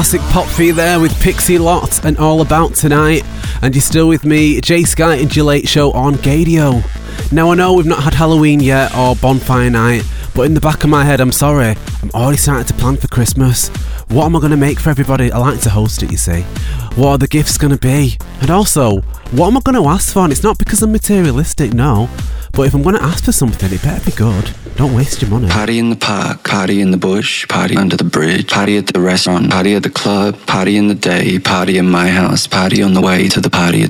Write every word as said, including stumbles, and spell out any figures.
classic pop for you there with Pixie Lott and All About Tonight. And you're still with me, Jay Sky and your late show on Gadio. Now I know we've not had Halloween yet or Bonfire Night, but in the back of my head, I'm sorry, I'm already starting to plan for Christmas. What am I going to make for everybody? I like to host it, you see. What are the gifts going to be? And also, what am I going to ask for? And it's not because I'm materialistic, no. But if I'm going to ask for something, it better be good. Don't waste your money. Party in the park, party in the bush, party under the bridge, party at the restaurant, party at the club, party in the day, party in my house, party on the way to the party.